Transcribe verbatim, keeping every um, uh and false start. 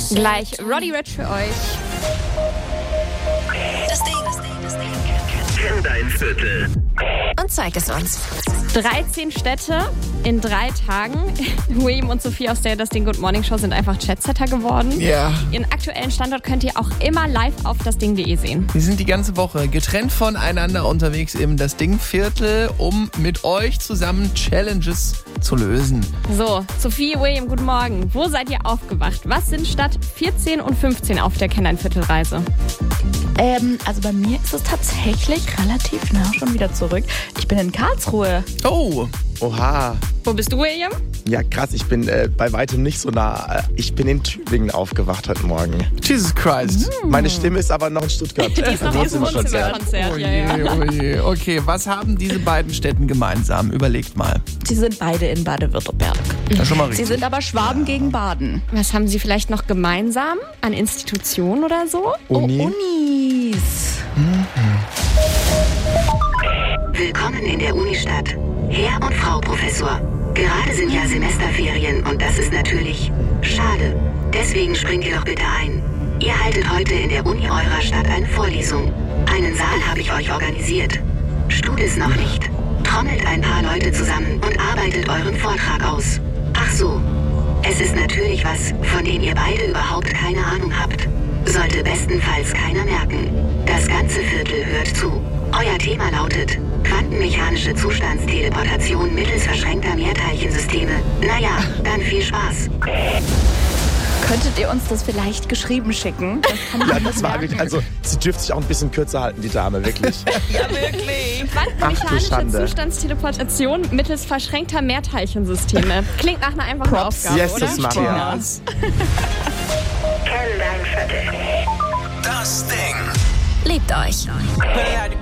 Gleich Roddy Ricch für euch. Das Ding, das Ding, das Ding. Kenn dein Viertel. Und zeig es uns. dreizehn Städte in drei Tagen. William und Sophie aus der Das Ding Good Morning Show sind einfach Chatsetter geworden. Ja. Ihren aktuellen Standort könnt ihr auch immer live auf dasding punkt de sehen. Wir sind die ganze Woche getrennt voneinander unterwegs im Das Ding Viertel, um mit euch zusammen Challenges zu lösen. So, Sophie, William, guten Morgen. Wo seid ihr aufgewacht? Was sind statt vierzehn und fünfzehn auf der Kenn dein Viertel-Reise? Ähm, also bei mir ist es tatsächlich relativ nah schon wieder zurück. Ich bin in Karlsruhe. Oh, Oha. Wo bist du, William? Ja, krass, ich bin äh, bei weitem nicht so nah. Ich bin in Tübingen aufgewacht heute Morgen. Jesus Christ. Meine Stimme ist aber noch in Stuttgart. Die ist noch auf dem Wohnzimmerkonzert. Oh Ja, je, ja. oh je. Okay, was haben diese beiden Städten gemeinsam? Überlegt mal. Sie sind beide in Baden-Württemberg. Das ist schon mal Sie richtig. sind aber Schwaben gegen Baden. Was haben sie vielleicht noch gemeinsam an Institutionen oder so? Uni. Oh, Unis. Willkommen in der Unistadt. Herr und Frau Professor. Gerade sind ja Semesterferien und das ist natürlich schade. Deswegen springt ihr doch bitte ein. Ihr haltet heute in der Uni eurer Stadt eine Vorlesung. Einen Saal habe ich euch organisiert. Stut es noch nicht. Trommelt ein paar Leute zusammen und arbeitet euren Vortrag aus. Ach so. Es ist natürlich was, von dem ihr beide überhaupt keine Ahnung habt. Sollte bestenfalls keiner merken. Das ganze Viertel hört zu. Euer Thema lautet quantenmechanische Zustandsteleportation mittels verschränkter Mehrteilchensysteme. Naja, dann viel Spaß. Könntet ihr uns das vielleicht geschrieben schicken? Das kann ich Ja, nicht das war merken. wirklich, also sie dürfte sich auch ein bisschen kürzer halten, die Dame, wirklich. Ja, wirklich. Quantenmechanische Schande. Zustandsteleportation mittels verschränkter Mehrteilchensysteme. Klingt nach einer einfachen Props. Aufgabe, Yes, oder? das mache ich. Ja. Was? Das Ding. Liebt euch. Beleidigt